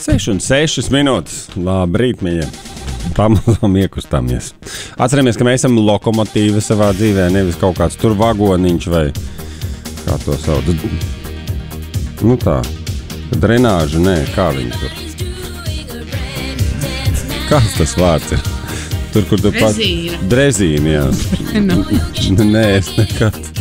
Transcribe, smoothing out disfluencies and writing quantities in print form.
6 minūtes. Labrīt, mīļie. Pamazām iekustāmies. Atceramies, ka mēs esam lokomotīvi savā dzīvē, nevis kaut kāds tur vagoniņš vai kā to sauc. Nu tā, drenāža, nē, kā viņi tur. Kāds tas vārds ir? Tur, kur tu Drezīna. Drezīna, jā. Nē, es nekad.